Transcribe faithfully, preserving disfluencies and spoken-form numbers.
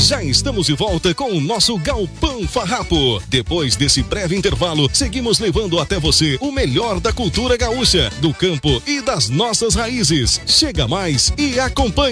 Já estamos de volta com o nosso Galpão Farrapo. Depois desse breve intervalo, seguimos levando até você o melhor da cultura gaúcha, do campo e das nossas raízes. Chega mais e acompanhe.